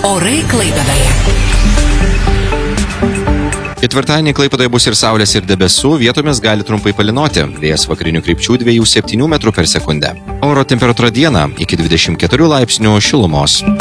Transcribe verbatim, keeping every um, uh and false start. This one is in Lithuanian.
Orai Klaipėdoje. Ketvirtadienį Klaipėdoje bus ir saulės, ir debesų, vietomis gali trumpai palynoti. Vėjas vakarinių krypčių dviejų septynių metrų per sekundę. Oro temperatūra dieną iki dvidešimt keturių laipsnių šilumos.